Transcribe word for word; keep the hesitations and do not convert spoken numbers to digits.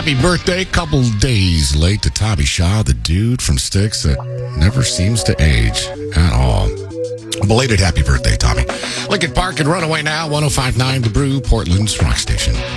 Happy birthday, couple days late to Tommy Shaw, the dude from Styx that never seems to age at all. A belated happy birthday, Tommy. Lincoln Park and Runaway now, one oh five point nine The Brew, Portland's rock station.